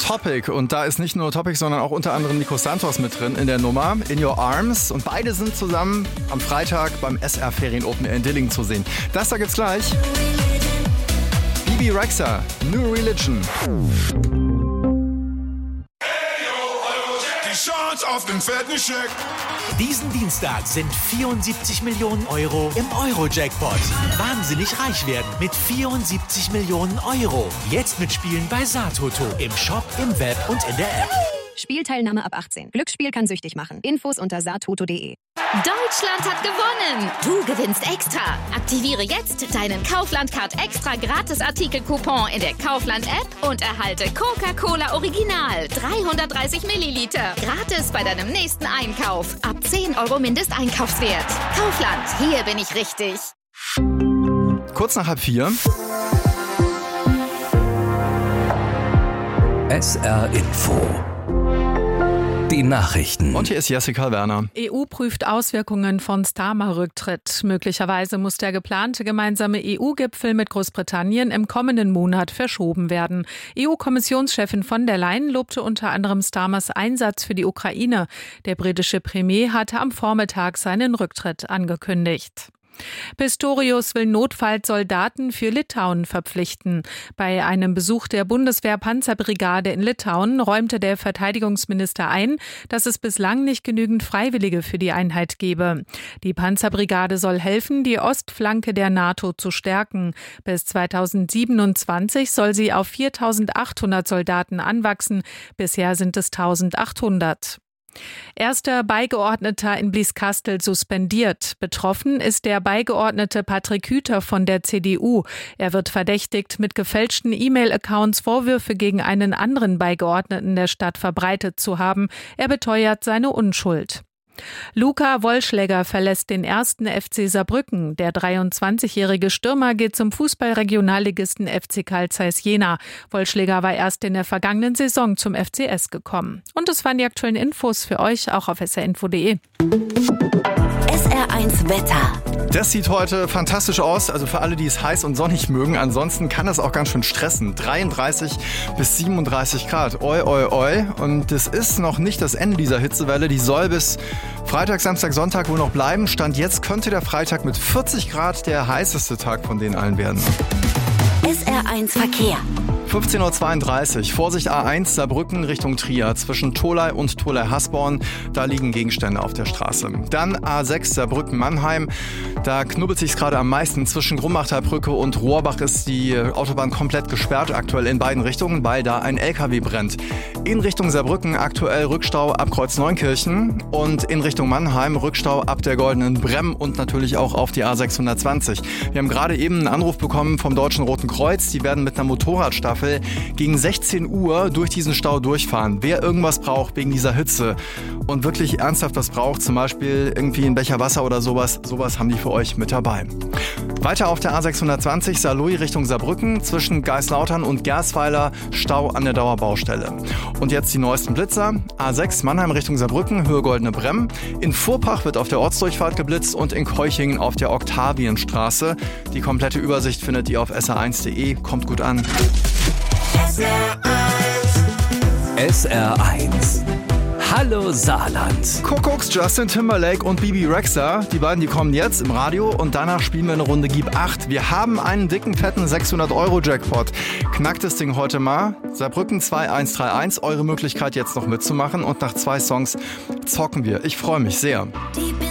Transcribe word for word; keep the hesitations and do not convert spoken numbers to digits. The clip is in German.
Topic. Und da ist nicht nur Topic, sondern auch unter anderem Nico Santos mit drin in der Nummer In Your Arms. Und beide sind zusammen am Freitag beim S R Ferien Open Air in Dillingen zu sehen. Das da gibt's gleich. Bebe Rexha, New Religion. Auf den fetten Scheck. Diesen Dienstag sind vierundsiebzig Millionen Euro im Euro-Jackpot. Wahnsinnig reich werden mit vierundsiebzig Millionen Euro. Jetzt mitspielen bei Satoto. Im Shop, im Web und in der App. Spielteilnahme ab achtzehn. Glücksspiel kann süchtig machen. Infos unter satoto punkt de. Deutschland hat gewonnen! Du gewinnst extra. Aktiviere jetzt deinen Kaufland-Card extra Gratis-Artikel-Coupon in der Kaufland-App und erhalte Coca-Cola Original dreihundertdreißig Milliliter. Gratis bei deinem nächsten Einkauf. Ab zehn Euro Mindesteinkaufswert. Kaufland, hier bin ich richtig. Kurz nach halb vier. S R Info. Die Nachrichten. Und hier ist Jessica Werner. E U prüft Auswirkungen von Starmer-Rücktritt. Möglicherweise muss der geplante gemeinsame E U-Gipfel mit Großbritannien im kommenden Monat verschoben werden. E U-Kommissionschefin von der Leyen lobte unter anderem Starmers Einsatz für die Ukraine. Der britische Premier hatte am Vormittag seinen Rücktritt angekündigt. Pistorius will notfalls Soldaten für Litauen verpflichten. Bei einem Besuch der Bundeswehr-Panzerbrigade in Litauen räumte der Verteidigungsminister ein, dass es bislang nicht genügend Freiwillige für die Einheit gebe. Die Panzerbrigade soll helfen, die Ostflanke der NATO zu stärken. Bis zweitausendsiebenundzwanzig soll sie auf viertausendachthundert Soldaten anwachsen. Bisher sind es eintausendachthundert. Erster Beigeordneter in Blieskastel suspendiert. Betroffen ist der Beigeordnete Patrick Hüter von der C D U. Er wird verdächtigt, mit gefälschten E-Mail-Accounts Vorwürfe gegen einen anderen Beigeordneten der Stadt verbreitet zu haben. Er beteuert seine Unschuld. Luca Wollschläger verlässt den ersten F C Saarbrücken. Der dreiundzwanzigjährige Stürmer geht zum Fußball-Regionalligisten F C Carl Zeiss Jena. Wollschläger war erst in der vergangenen Saison zum F C S gekommen. Und das waren die aktuellen Infos für euch, auch auf s r info punkt de. S R eins Wetter. Das sieht heute fantastisch aus, also für alle, die es heiß und sonnig mögen. Ansonsten kann das auch ganz schön stressen. dreiunddreißig bis siebenunddreißig Grad. Oi, oi, oi. Und das ist noch nicht das Ende dieser Hitzewelle. Die soll bis Freitag, Samstag, Sonntag wohl noch bleiben. Stand jetzt könnte der Freitag mit vierzig Grad der heißeste Tag von denen allen werden. S R eins Verkehr. fünfzehn Uhr zweiunddreißig. Vorsicht A eins Saarbrücken Richtung Trier. Zwischen Tholey und Tholey-Hasborn. Da liegen Gegenstände auf der Straße. Dann A sechs Saarbrücken-Mannheim. Da knubbelt sich's gerade am meisten. Zwischen Grumbachtalbrücke und Rohrbach ist die Autobahn komplett gesperrt. Aktuell in beiden Richtungen, weil da ein L K W brennt. In Richtung Saarbrücken aktuell Rückstau ab Kreuz Neunkirchen. Und in Richtung Mannheim Rückstau ab der Goldenen Bremm und natürlich auch auf die A sechshundertzwanzig. Wir haben gerade eben einen Anruf bekommen vom Deutschen Roten Kreuz. Die werden mit einer Motorradstaffel gegen sechzehn Uhr durch diesen Stau durchfahren. Wer irgendwas braucht wegen dieser Hitze und wirklich ernsthaft was braucht, zum Beispiel irgendwie einen Becher Wasser oder sowas, sowas haben die für euch mit dabei. Weiter auf der A sechshundertzwanzig Saarlouis Richtung Saarbrücken. Zwischen Geislautern und Gersweiler Stau an der Dauerbaustelle. Und jetzt die neuesten Blitzer. A sechs Mannheim Richtung Saarbrücken, Höhe Goldene Bremm. In Furpach wird auf der Ortsdurchfahrt geblitzt und in Keuchingen auf der Oktavienstraße. Die komplette Übersicht findet ihr auf s r eins punkt de. Kommt gut an. S R eins. Hallo Saarland. Kuckucks, Justin Timberlake und Bebe Rexha. Die beiden, die kommen jetzt im Radio und danach spielen wir eine Runde Gib acht. Wir haben einen dicken, fetten sechshundert Euro Jackpot. Knackt das Ding heute mal. Saarbrücken zwei eins drei eins. Eure Möglichkeit jetzt noch mitzumachen und nach zwei Songs zocken wir. Ich freue mich sehr.